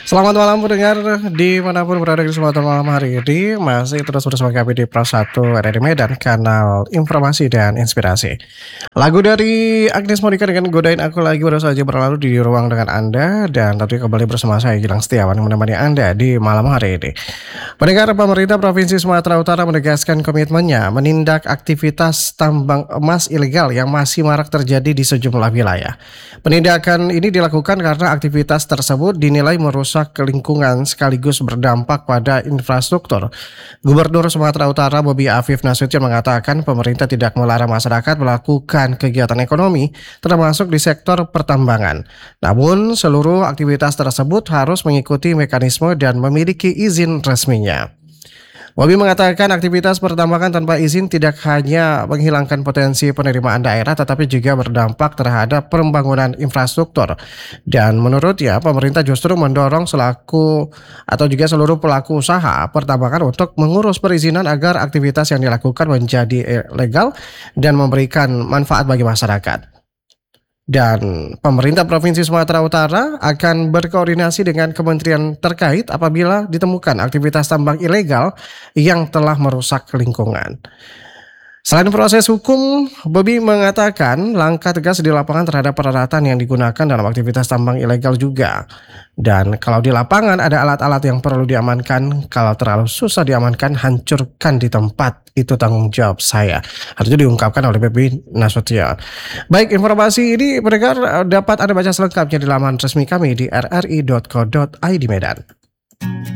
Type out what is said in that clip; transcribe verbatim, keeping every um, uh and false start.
Selamat malam pendengar dimanapun berada di kesempatan malam hari ini masih terus bersama kami di Pros satu R R I Medan, kanal informasi dan inspirasi. Lagu dari Agnes Monica dengan Godain Aku Lagi baru saja berlalu di ruang dengan Anda, dan tentunya kembali bersama saya Gilang Setiawan yang menemani Anda di malam hari ini. Pendengar, pemerintah Provinsi Sumatera Utara menegaskan komitmennya menindak aktivitas tambang emas ilegal yang masih marak terjadi di sejumlah wilayah. Penindakan ini dilakukan karena aktivitas tersebut dinilai merusak lingkungan sekaligus berdampak pada infrastruktur. Gubernur Sumatera Utara Bobi Afif Nasution mengatakan pemerintah tidak melarang masyarakat melakukan kegiatan ekonomi, termasuk di sektor pertambangan. Namun, seluruh aktivitas tersebut harus mengikuti mekanisme dan memiliki izin resminya. Bobi mengatakan aktivitas pertambangan tanpa izin tidak hanya menghilangkan potensi penerimaan daerah, tetapi juga berdampak terhadap pembangunan infrastruktur. Dan menurutnya, pemerintah justru mendorong selaku atau juga seluruh pelaku usaha pertambangan untuk mengurus perizinan agar aktivitas yang dilakukan menjadi legal dan memberikan manfaat bagi masyarakat. Dan pemerintah Provinsi Sumatera Utara akan berkoordinasi dengan kementerian terkait apabila ditemukan aktivitas tambang ilegal yang telah merusak lingkungan. Selain proses hukum, Bobi mengatakan langkah tegas di lapangan terhadap peralatan yang digunakan dalam aktivitas tambang ilegal juga. Dan kalau di lapangan ada alat-alat yang perlu diamankan, kalau terlalu susah diamankan, hancurkan di tempat. Itu tanggung jawab saya. Hal itu diungkapkan oleh Bobi Nasution. Baik, informasi ini pendengar dapat Anda baca selengkapnya di laman resmi kami di r r i dot co dot i d Medan.